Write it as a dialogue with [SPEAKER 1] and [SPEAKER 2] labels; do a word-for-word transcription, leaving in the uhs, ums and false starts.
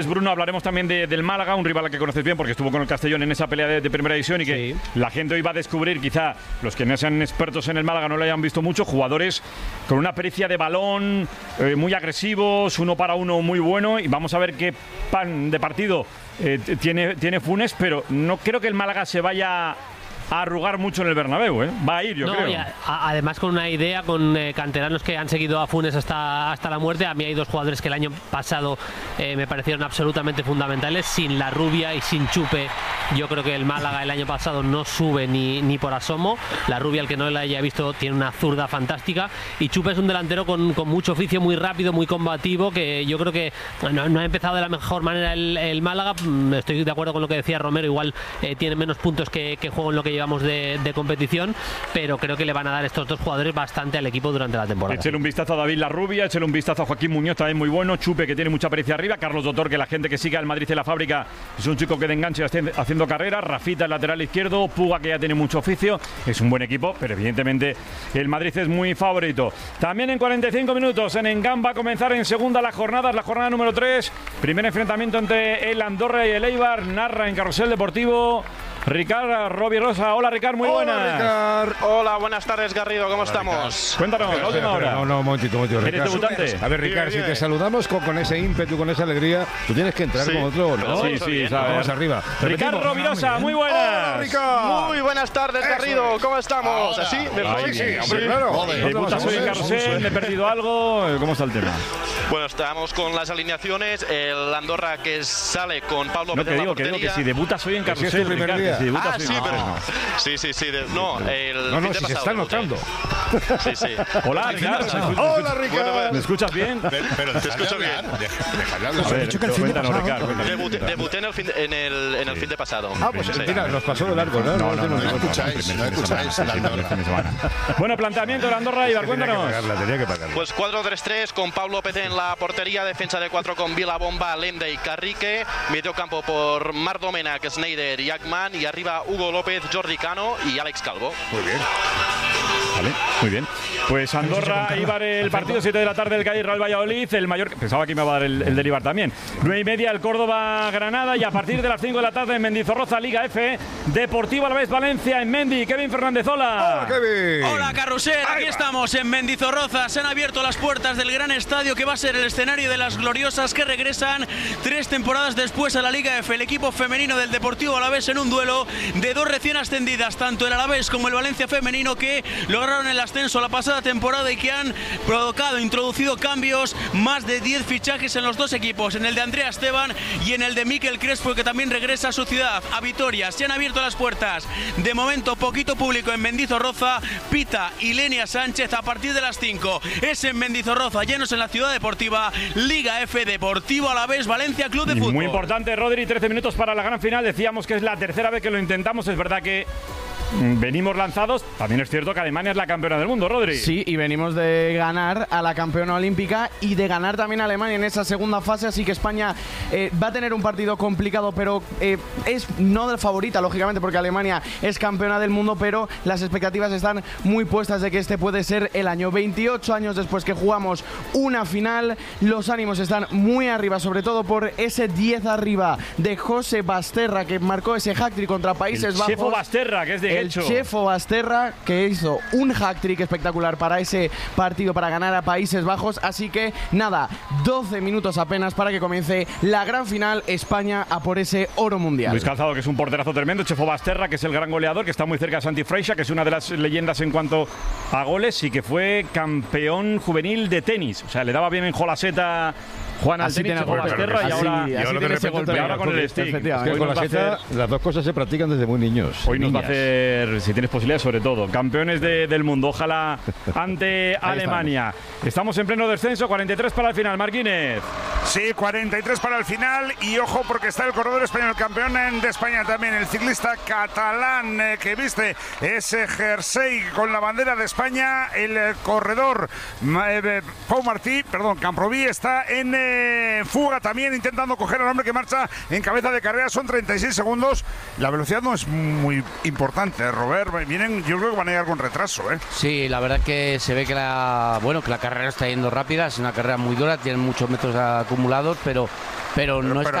[SPEAKER 1] Bruno, hablaremos también de, del Málaga, un rival al que conoces bien porque estuvo con el Castellón en esa pelea de, de primera división y que sí. La gente hoy va a descubrir, quizá los que no sean expertos en el Málaga no lo hayan visto mucho, jugadores con una pericia de balón, eh, muy agresivos, uno para uno muy bueno, y vamos a ver qué pan de partido eh, tiene, tiene Funes, pero no creo que el Málaga se vaya a arrugar mucho en el Bernabéu, ¿eh? Va a ir, yo
[SPEAKER 2] no,
[SPEAKER 1] creo.
[SPEAKER 2] Y a, a, además con una idea, con eh, canteranos que han seguido a Funes hasta, hasta la muerte. A mí hay dos jugadores que el año pasado eh, me parecieron absolutamente fundamentales. Sin La Rubia y sin Chupe, yo creo que el Málaga el año pasado no sube ni, ni por asomo. La Rubia, el que no la haya visto, tiene una zurda fantástica. Y Chupe es un delantero con, con mucho oficio, muy rápido, muy combativo, que yo creo que no, no ha empezado de la mejor manera el, el Málaga. Estoy de acuerdo con lo que decía Romero, igual eh, tiene menos puntos que, que juego en lo que lleva De, de competición, pero creo que le van a dar estos dos jugadores bastante al equipo durante la temporada.
[SPEAKER 1] Échale un vistazo a David Larrubia, échale un vistazo a Joaquín Muñoz, también muy bueno, Chupe, que tiene mucha pericia arriba, Carlos Dotor, que la gente que sigue al Madrid en la fábrica es un chico que de enganche haciendo carrera, Rafita, el lateral izquierdo, Puga, que ya tiene mucho oficio, es un buen equipo, pero evidentemente el Madrid es muy favorito. También en cuarenta y cinco minutos en Engham va a comenzar en segunda la jornada, es la jornada número tres, primer enfrentamiento entre el Andorra y el Eibar, narra en Carrusel Deportivo Ricard Rovirosa. Hola Ricard, muy buenas.
[SPEAKER 3] Hola Ricard. Hola, buenas tardes Garrido, ¿cómo Hola,
[SPEAKER 1] Ricard.
[SPEAKER 3] estamos?
[SPEAKER 1] Cuéntanos, la última hora.
[SPEAKER 4] No, no, un momentito, un momentito.
[SPEAKER 1] ¿Eres debutante?
[SPEAKER 4] A ver Ricard, si te saludamos con, con ese ímpetu, con esa alegría, tú tienes que entrar sí. con otro, ¿no?
[SPEAKER 1] Sí, sí,
[SPEAKER 4] vamos arriba.
[SPEAKER 1] Ricard Rovirosa, muy buenas.
[SPEAKER 3] Hola Ricard. Muy buenas tardes Garrido, ¿cómo estamos?
[SPEAKER 5] Ahora.
[SPEAKER 3] ¿Así?
[SPEAKER 4] Ay, sí, hombre,
[SPEAKER 3] sí.
[SPEAKER 4] claro.
[SPEAKER 1] Debutas hoy en Carrusel, me he perdido algo, ¿cómo está el tema?
[SPEAKER 3] Bueno, estamos con las alineaciones, el Andorra que sale con Pablo
[SPEAKER 1] No, que digo, que digo que si debutas hoy en Carrusel,
[SPEAKER 4] si es tu primer
[SPEAKER 1] Ricard,
[SPEAKER 4] día.
[SPEAKER 1] Si debutas
[SPEAKER 3] ah,
[SPEAKER 1] hoy
[SPEAKER 3] sí,
[SPEAKER 1] en...
[SPEAKER 3] pero...
[SPEAKER 1] no.
[SPEAKER 3] Sí, sí, sí. De... No, el
[SPEAKER 4] no, no,
[SPEAKER 3] fin de
[SPEAKER 4] si se
[SPEAKER 3] pasado,
[SPEAKER 4] está notando.
[SPEAKER 3] Sí, sí.
[SPEAKER 1] Hola, Ricard.
[SPEAKER 4] Hola, Ricard.
[SPEAKER 1] ¿Me escuchas bien?
[SPEAKER 5] Pero, pero
[SPEAKER 3] te escucho bien.
[SPEAKER 5] Déjale hablar.
[SPEAKER 1] A ver, cuéntanos, Ricard.
[SPEAKER 3] Debuté, debuté en el fin de, en el, en el fin de pasado.
[SPEAKER 4] Ah, pues
[SPEAKER 3] sí.
[SPEAKER 4] mira, nos pasó de largo, ¿no?
[SPEAKER 5] No, no, no, no escucháis, no escucháis.
[SPEAKER 1] Bueno, planteamiento de Andorra, Ibar, cuéntanos.
[SPEAKER 4] Tenía que pagarla.
[SPEAKER 3] Pues cuatro tres tres con Pablo López en la portería, defensa de cuatro con Vila Bomba, Lende y Carrique, medio campo por Marc Domènech, Sneijder y Ackman, y arriba Hugo López, Jordi Cano y Alex Calvo.
[SPEAKER 4] Muy bien.
[SPEAKER 1] Vale, muy bien. Pues Andorra, Ibar, el partido siete de la tarde, el Cádiz Real Valladolid, el Mallorca, pensaba que me va a dar el, el del Ibar también. nueve y media el Córdoba Granada, y a partir de las cinco de la tarde en Mendizorroza, Liga F, Deportivo Alavés Valencia en Mendi. Kevin Fernández, hola.
[SPEAKER 4] Hola, Kevin.
[SPEAKER 6] Hola, Carrusel, aquí estamos en Mendizorroza. Se han abierto las puertas del gran estadio que va a ser el escenario de las gloriosas que regresan tres temporadas después a la Liga F. El equipo femenino del Deportivo Alavés en un duelo de dos recién ascendidas, tanto el Alavés como el Valencia femenino, que lograron el ascenso la pasada temporada y que han provocado, introducido cambios, más de diez fichajes en los dos equipos, en el de Andrea Esteban y en el de Mikel Crespo, que también regresa a su ciudad, a Vitoria. Se han abierto las puertas, de momento poquito público en Mendizorroza. Pita y Lenia Sánchez a partir de las cinco. Es en Mendizorroza, llenos en la ciudad deportiva. Liga F, Deportivo Alavés, Valencia Club de Fútbol.
[SPEAKER 1] Muy importante, Rodri, trece minutos para la gran final. Decíamos que es la tercera vez que lo intentamos. Es verdad que venimos lanzados. También es cierto que Alemania es la campeona del mundo, Rodri.
[SPEAKER 7] Sí, y venimos de ganar a la campeona olímpica y de ganar también a Alemania en esa segunda fase, así que España eh, va a tener un partido complicado, pero eh, es no de favorita, lógicamente, porque Alemania es campeona del mundo, pero las expectativas están muy puestas de que este puede ser el año. veintiocho años después que jugamos una final, los ánimos están muy arriba, sobre todo por ese diez arriba de José Basterra, que marcó ese hat-trick contra Países
[SPEAKER 1] el
[SPEAKER 7] Bajos.
[SPEAKER 1] Chefo Basterra, que es de
[SPEAKER 7] El Chefo Basterra, que hizo un hat-trick espectacular para ese partido, para ganar a Países Bajos. Así que nada, doce minutos apenas para que comience la gran final, España a por ese oro mundial.
[SPEAKER 1] Luis Calzado, que es un porterazo tremendo, Chefo Basterra, que es el gran goleador, que está muy cerca de Santi Freixa, que es una de las leyendas en cuanto a goles y que fue campeón juvenil de tenis. O sea, le daba bien en Jolaseta Juan al tenis, Chefo Basterra, y ahora,
[SPEAKER 4] y ahora, de repente,
[SPEAKER 1] golpe, ahora con el stick.
[SPEAKER 4] Es que con la seta, las dos cosas se practican desde muy niños.
[SPEAKER 1] Hoy nos va a hacer, si tienes posibilidades, sobre todo, campeones de, del mundo, ojalá ante Alemania. Estamos. estamos en pleno descenso, cuarenta y tres para el final, Marquínez.
[SPEAKER 8] Sí, cuarenta y tres para el final, y ojo porque está el corredor español, campeón de España también, el ciclista catalán eh, que viste ese jersey con la bandera de España, el eh, corredor eh, Pau Martí, perdón, Camproví, está en eh, fuga también, intentando coger al hombre que marcha en cabeza de carrera. Son treinta y seis segundos, la velocidad no es muy importante, eh, Robert, vienen, yo creo que van a llegar con retraso, ¿eh?
[SPEAKER 9] Sí, la verdad que se ve que la, bueno, que la carrera está yendo rápida, es una carrera muy dura, tienen muchos metros acumulados, pero pero no
[SPEAKER 8] Pero-
[SPEAKER 9] es